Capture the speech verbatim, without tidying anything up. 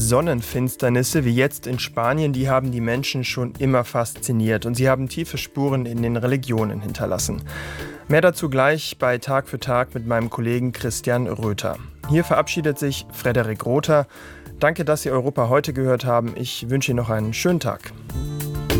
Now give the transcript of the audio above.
Sonnenfinsternisse wie jetzt in Spanien, die haben die Menschen schon immer fasziniert und sie haben tiefe Spuren in den Religionen hinterlassen. Mehr dazu gleich bei Tag für Tag mit meinem Kollegen Christian Röther. Hier verabschiedet sich Frederik Rother. Danke, dass Sie Europa heute gehört haben. Ich wünsche Ihnen noch einen schönen Tag.